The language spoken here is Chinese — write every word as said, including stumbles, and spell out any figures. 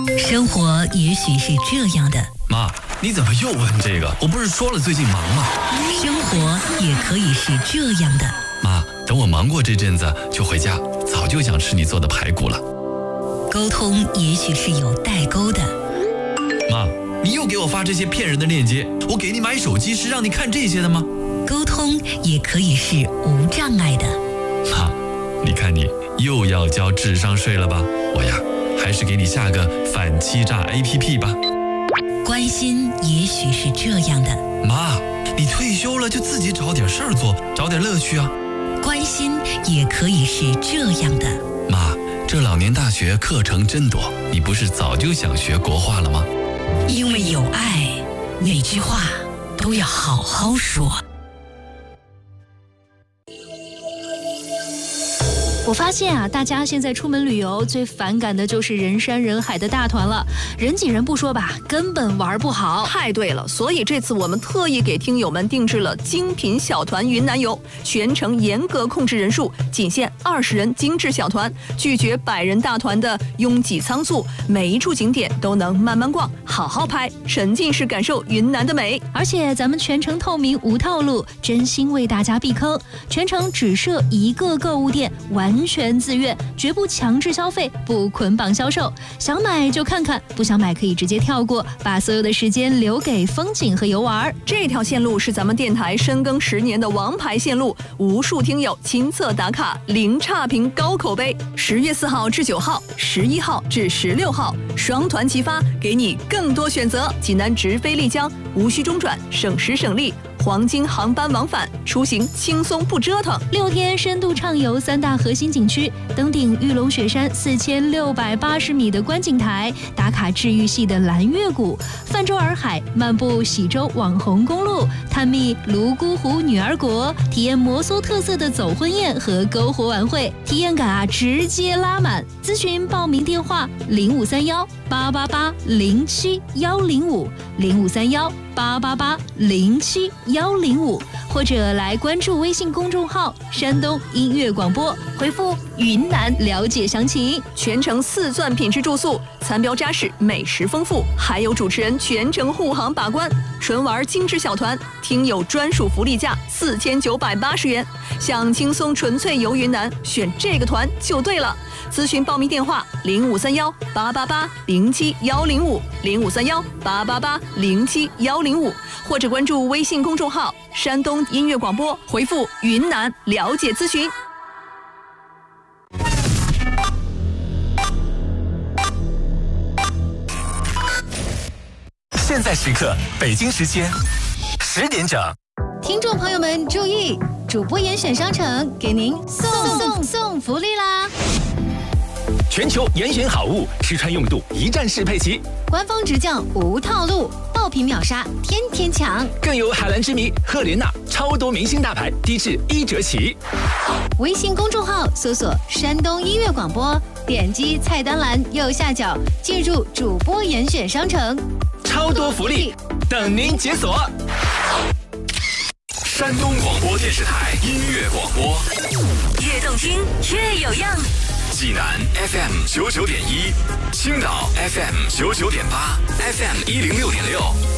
生活也许是这样的。 妈，你怎么又问这个？我不是说了最近忙吗？ 生活也可以是这样的。 妈，等我忙过这阵子就回家，早就想吃你做的排骨了。 沟通也许是有代沟的。 妈，你又给我发这些骗人的链接，我给你买手机是让你看这些的吗？ 沟通也可以是无障碍的。 妈，你看你又要交智商税了吧？我呀，还是给你下个反欺诈 A P P 吧。 关心也许是这样的。 妈，你退休了就自己找点事儿做，找点乐趣啊。 关心也可以是这样的。 妈，这老年大学课程真多，你不是早就想学国画了吗？ 因为有爱，每句话都要好好说。 我发现啊，大家现在出门旅游最反感的就是人山人海的大团了，人挤人不说吧，根本玩不好。 太对了，所以这次我们特意给听友们定制了精品小团云南游，全程严格控制人数，仅限二十人精致小团，拒绝百人大团的拥挤仓促，每一处景点都能慢慢逛，好好拍，沉浸式感受云南的美。 而且咱们全程透明无套路，真心为大家避坑，全程只设一个购物店，完全自愿，绝不强制消费，不捆绑销售，想买就看看，不想买可以直接跳过，把所有的时间留给风景和游玩。 这条线路是咱们电台深耕十年的王牌线路，无数听友亲测打卡，零差评高口碑。十月四号至九号，十一号至十六号，双团齐发，给你更多选择。济南直飞丽江，无需中转，省时省力。黄金航班往返，出行轻松不折腾。 六天深度畅游三大核心景区，登顶玉龙雪山四千六百八十米的观景台，打卡治愈系的蓝月谷，泛舟洱海，漫步喜洲网红公路，探秘泸沽湖女儿国，体验摩梭特色的走婚宴和篝火晚会，体验感啊直接拉满。咨询报名电话零五三幺八八八零七幺零五零五三幺八八八零七幺零五，或者来关注微信公众号山东音乐广播，回复云南了解详情。 全程四钻品质住宿，餐标扎实，美食丰富，还有主持人全程护航把关。纯玩精致小团，听友专属福利价四千九百八十元。想轻松纯粹游云南，选这个团就对了。咨询报名电话零五三幺八八八零七幺零五零五三幺八八八零七幺零五，或者关注微信公众号山东音乐广播，回复云南了解咨询。 现在时刻，北京时间十点整。 听众朋友们注意，主播严选商城给您送送送福利啦！ 全球严选好物，吃穿用度一站式配齐， 官方直降无套路，爆品秒杀，天天抢。 更有海蓝之谜、赫莲娜超多明星大牌，低至一折起。 微信公众号搜索山东音乐广播，点击菜单栏右下角进入主播严选商城， 超多福利等您解锁。 山东广播电视台音乐广播， 越动听越有样。 济南 F M 九九点一，青岛 F M 九九点八 ，F M 一零六点六。